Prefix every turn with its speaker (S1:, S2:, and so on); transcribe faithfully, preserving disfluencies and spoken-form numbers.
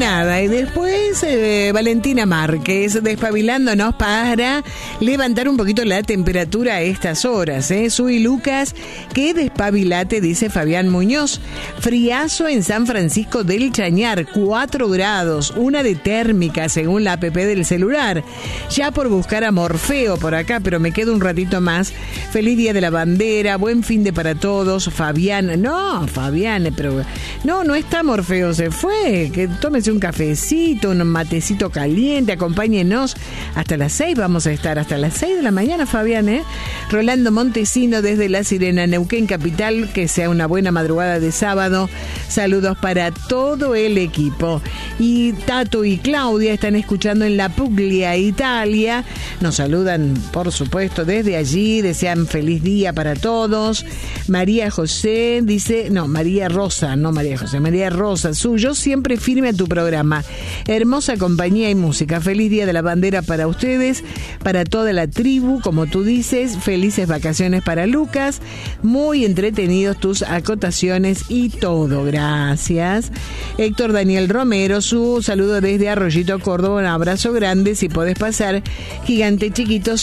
S1: nada. Y después eh, Valentina Márquez, despabilándonos para levantar un poquito la temperatura a estas horas. ¿eh? Soy Lucas, qué despabilate, dice Fabián Muñoz. Friazo en San Francisco del Chañar, cuatro grados, una de térmica según la app del celular. Ya por buscar a Morfeo por acá, pero me quedo un ratito más. Feliz Día de la Bandera, buen fin de para todos. Fabián, no, Fabián, pero no, no está Morfeo, se fue. Que tómese un cafecito, un matecito caliente, acompáñenos. Hasta las seis vamos a estar, hasta las seis de la mañana, Fabián, ¿eh? Rolando Montesino desde La Sirena, Neuquén Capital, que sea una buena madrugada de sábado. Saludos para todo el equipo. Y Tato y Claudia están escuchando en La Puglia, Italia. Nos saludan, por supuesto, desde allí. Desean feliz día para todos. María José dice, no, María Rosa, no María José, María Rosa, suyo siempre firme a tu programa. Hermosa compañía y música. Feliz Día de la Bandera para ustedes, para toda la tribu, como tú dices. Felices vacaciones para Lucas. Muy entretenidos tus acotaciones y todo. Gracias. Héctor Daniel Romero, su saludo desde Arroyito, Córdoba. Un abrazo grande. Si podés pasar, Gigante Chiquito.